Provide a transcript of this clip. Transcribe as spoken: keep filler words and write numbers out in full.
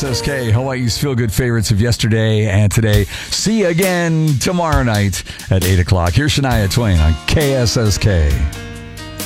S S K, Hawaii's feel-good favorites of yesterday and today. See you again tomorrow night at eight o'clock. Here's Shania Twain on K S S K.